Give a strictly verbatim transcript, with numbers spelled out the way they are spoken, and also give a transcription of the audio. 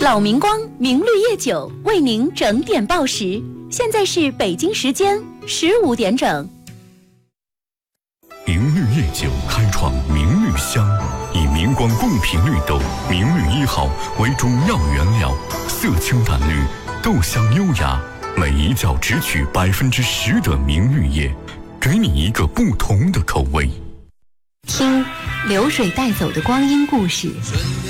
老明光明绿叶酒为您整点报时，现在是北京时间十五点整。 明绿叶酒开创明绿香，以明光贡品绿豆明绿一号为主要原料，色清淡绿，豆香优雅，每一窖只取百分之十的明绿叶，给你一个不同的口味。 听流水带走的光阴故事，